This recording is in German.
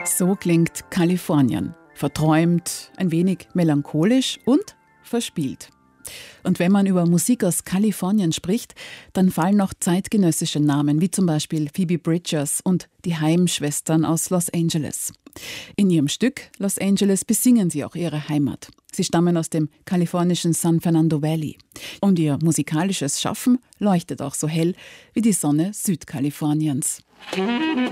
So klingt Kalifornien. Verträumt, ein wenig melancholisch und verspielt. Und wenn man über Musik aus Kalifornien spricht, dann fallen noch zeitgenössische Namen, wie zum Beispiel Phoebe Bridgers und die Haim-Schwestern aus Los Angeles. In ihrem Stück Los Angeles besingen sie auch ihre Heimat. Sie stammen aus dem kalifornischen San Fernando Valley. Und ihr musikalisches Schaffen leuchtet auch so hell wie die Sonne Südkaliforniens.